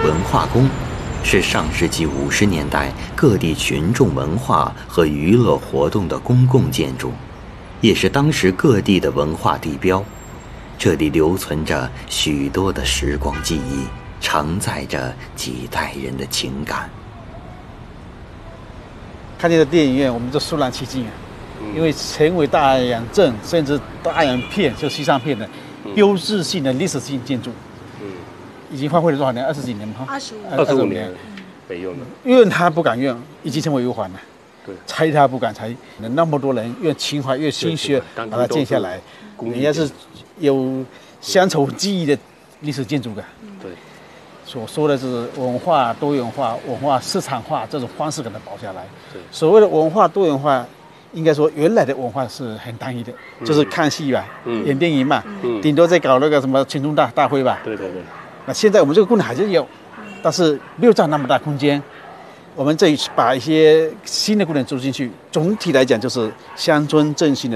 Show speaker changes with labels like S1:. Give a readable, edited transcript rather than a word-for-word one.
S1: 文化宫，是上世纪50年代各地群众文化和娱乐活动的公共建筑，也是当时各地的文化地标。这里留存着许多的时光记忆，承载着几代人的情感。
S2: 看见的电影院，我们就肃然起敬啊，因为成为大洋镇甚至大洋片，就西上片的标志性的历史性建筑。已经荒废了多少年？20几年吗
S3: ？25年，没用了。
S2: 用它不敢用，已经成为忧患了。
S3: 对，
S2: 拆它不敢拆，那么多人用情怀、用心血把它建下来，人家是有乡愁记忆的历史建筑感。
S3: 对，
S2: 所说的是文化多元化、文化市场化这种方式给它保下来。
S3: 对，
S2: 所谓的文化多元化，应该说原来的文化是很单一的，就是看戏吧，演电影嘛，顶多再搞那个什么群众大会吧。
S3: 对对对。
S2: 那现在我们这个功能还是有，但是没有占那么大空间。我们这一次把一些新的功能注进去，总体来讲就是乡村振兴的